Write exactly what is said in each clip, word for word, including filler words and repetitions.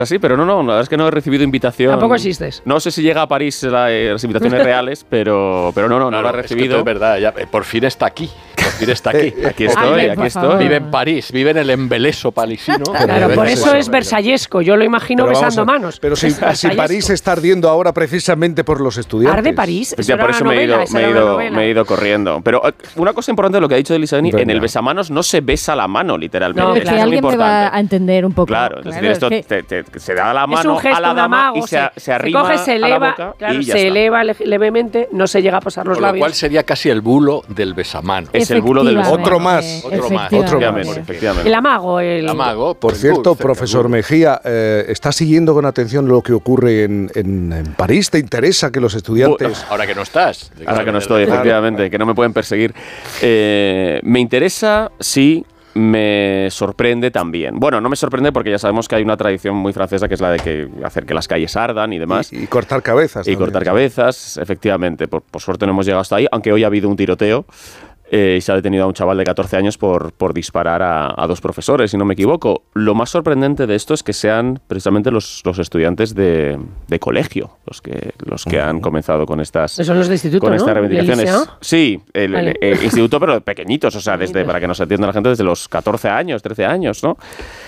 Así, pero no, no, la verdad es que no he recibido invitación. Tampoco existes. No sé si llega a París la, las invitaciones reales, pero, pero no, no, no, no la he recibido. Es, que es verdad, ya, por fin está aquí. Por fin está aquí. Aquí estoy, Ay, aquí estoy. Vive en París, vive en el embeleso parisino. Claro, por eso es versallesco, yo lo imagino pero besando a, manos. Pero si, si París está ardiendo ahora precisamente por los estudiantes. ¿Arde París? Pues ya por eso me he, ido, me, he ido, me he ido corriendo. Pero una cosa importante de lo que ha dicho Elisani, en el besamanos no se besa la mano, literalmente. No, es que alguien me va a entender un poco. Claro, claro es decir, esto es que te, te, se da la mano es un gesto a la dama amago, y se, se, se arrima se coge, se eleva, a la boca claro, y ya se está. eleva levemente, no se llega a pasar los Con lo labios. cual sería casi el bulo del besamano. Es el bulo del besamano. Otro más. Otro más. Otro más. Efectivamente. El amago. El, el amago. Por cierto, profesor Mejía, eh, ¿está siguiendo con atención lo que ocurre en, en, en París? ¿Te interesa que los estudiantes...? Ahora que no estás. Ahora que no estoy, efectivamente, que no me pueden perseguir. Eh, me interesa, sí... Me sorprende también. Bueno, no me sorprende porque ya sabemos que hay una tradición muy francesa que es la de que hacer que las calles ardan y demás. Y, y cortar cabezas. Y también. cortar cabezas, efectivamente. Por, por suerte no hemos llegado hasta ahí, aunque hoy ha habido un tiroteo eh, y se ha detenido a un chaval de catorce años por, por disparar a, a dos profesores, si no me equivoco. Lo más sorprendente de esto es que sean precisamente los, los estudiantes de, de colegio los que, los que uh-huh. han comenzado con estas, son los de instituto, con estas ¿no? reivindicaciones. Sí, el, vale. el, el instituto, pero pequeñitos, o sea, desde para que nos entienda la gente, desde los catorce años, trece años, ¿no?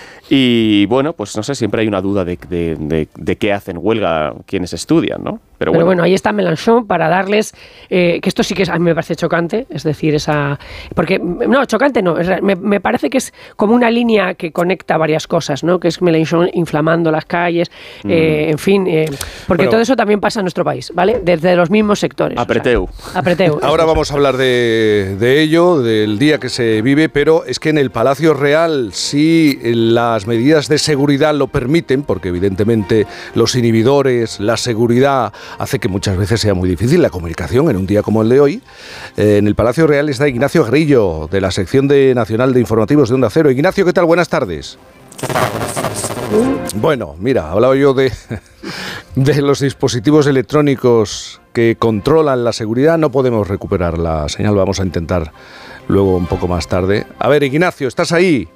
Y bueno, pues no sé, siempre hay una duda de, de, de, de qué hacen huelga quienes estudian, ¿no? Pero bueno, Pero bueno ahí está Mélenchon para darles, eh, que esto sí que es, a mí me parece chocante, es decir, esa... Porque, no, chocante no, es, me, me parece que es como una línea que conecta varias cosas, ¿no? Que es Mélenchon inflamando las calles, mm. eh, en fin, eh, porque bueno, todo eso también pasa en nuestro país, ¿vale? Desde los mismos sectores. Apreteu. O sea, apreteu. Ahora vamos a hablar de, de ello, del día que se vive, pero es que en el Palacio Real sí las medidas de seguridad lo permiten, porque evidentemente los inhibidores, la seguridad hace que muchas veces sea muy difícil la comunicación en un día como el de hoy. Eh, en el Palacio Real está Ignacio Grillo, de la sección de Nacional de Informativos de Onda Cero. Ignacio, ¿qué tal? Buenas tardes. Bueno, mira, hablaba yo de, de los dispositivos electrónicos que controlan la seguridad. No podemos recuperar la señal, vamos a intentar luego un poco más tarde. A ver, Ignacio, ¿estás ahí?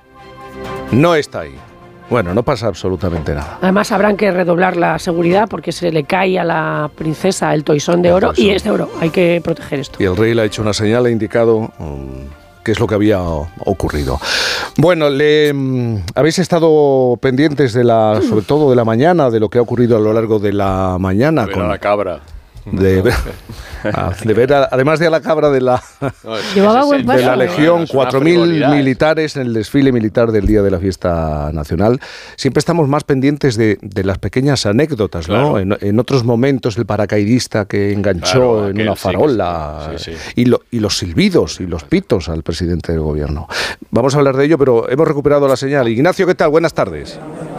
No está ahí. Bueno, no pasa absolutamente nada. Además habrán que redoblar la seguridad porque se le cae a la princesa el toisón de oro y es de oro. Hay que proteger esto. Y el rey le ha hecho una señal, ha indicado um, qué es lo que había ocurrido. Bueno, le um, habéis estado pendientes de la, sobre todo de la mañana, de lo que ha ocurrido a lo largo de la mañana. De ver con a la cabra. De ver, de ver a, además de a la cabra de la, no, es de la Legión, cuatro mil militares en el desfile militar del día de la fiesta nacional. Siempre estamos más pendientes de, de las pequeñas anécdotas, ¿no? Claro. En, en otros momentos el paracaidista que enganchó claro, en una farola sí, sí, sí. Y, lo, y los silbidos y los pitos al presidente del gobierno. Vamos a hablar de ello, pero hemos recuperado la señal. Ignacio, ¿qué tal? Buenas tardes.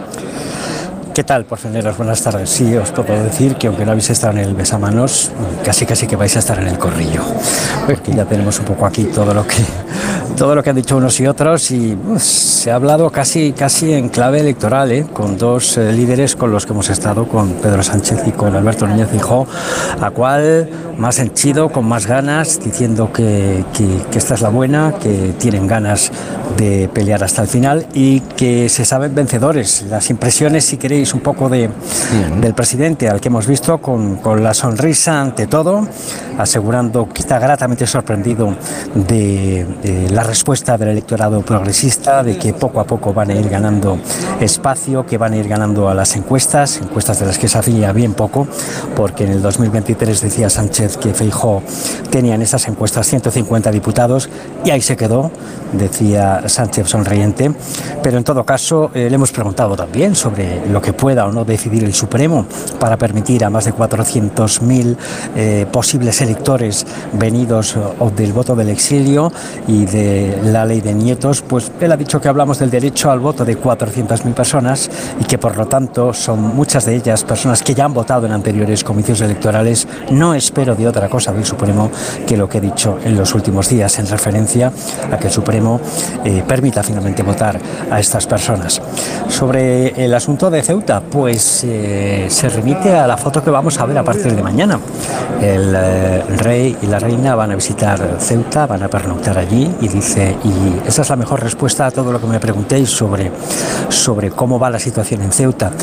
¿Qué tal, porceneros? Buenas tardes. Sí, os puedo decir que aunque no habéis estado en el besamanos, casi casi que vais a estar en el corrillo, porque ya tenemos un poco aquí todo lo que todo lo que han dicho unos y otros y uh, se ha hablado casi casi en clave electoral, ¿eh? Con dos eh, líderes con los que hemos estado, con Pedro Sánchez y con Alberto Núñez Feijóo, a cual más henchido, con más ganas, diciendo que, que, que esta es la buena, que tienen ganas de pelear hasta el final y que se saben vencedores. Las impresiones, si queréis, un poco de, uh-huh. del presidente, al que hemos visto con, con la sonrisa ante todo, asegurando que está gratamente sorprendido de, de la respuesta del electorado progresista, de que poco a poco van a ir ganando espacio, que van a ir ganando a las encuestas, encuestas de las que se hacía bien poco, porque en el dos mil veintitrés decía Sánchez que Feijóo tenía en esas encuestas ciento cincuenta diputados y ahí se quedó, decía Sánchez sonriente, pero en todo caso eh, le hemos preguntado también sobre lo que pueda o no decidir el Supremo para permitir a más de cuatrocientos mil eh, posibles electores venidos o del voto del exilio y de la ley de nietos, pues él ha dicho que hablamos del derecho al voto de cuatrocientas mil personas y que por lo tanto son muchas de ellas personas que ya han votado en anteriores comicios electorales. No espero de otra cosa del Supremo que lo que he dicho en los últimos días en referencia a que el Supremo eh, permita finalmente votar a estas personas. Sobre el asunto de Ceuta, pues eh, se remite a la foto que vamos a ver a partir de mañana. El eh, rey y la reina van a visitar Ceuta, van a pernoctar allí y dice, y esa es la mejor respuesta a todo lo que me preguntéis sobre, sobre cómo va la situación en Ceuta.